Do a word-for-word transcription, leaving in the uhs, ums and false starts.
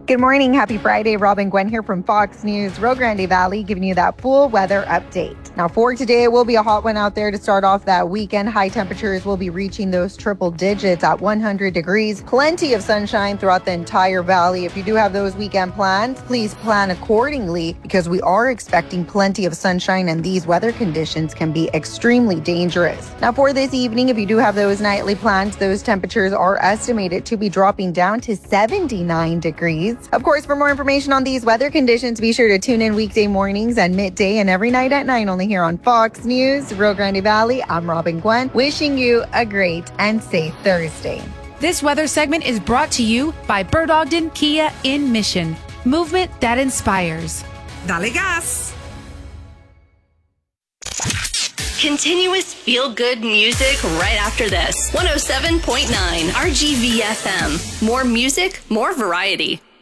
Good morning. Happy Friday. Robin Gwen here from Fox News, Rio Grande Valley, giving you that full weather update. Now, for today, it will be a hot one out there to start off that weekend. High temperatures will be reaching those triple digits at one hundred degrees. Plenty of sunshine throughout the entire valley. If you do have those weekend plans, please plan accordingly because we are expecting plenty of sunshine and these weather conditions can be extremely dangerous. Now, for this evening, if you do have those nightly plans, those temperatures are estimated to be dropping down to seventy-nine degrees. Of course, for more information on these weather conditions, be sure to tune in weekday mornings and midday and every night at nine only here on Fox News, Rio Grande Valley. I'm Robin Gwen, wishing you a great and safe Thursday. This weather segment is brought to you by Bird Ogden Kia in Mission. Movement that inspires. Dale gas! Continuous feel-good music right after this. one oh seven point nine R G V F M. More music, more variety.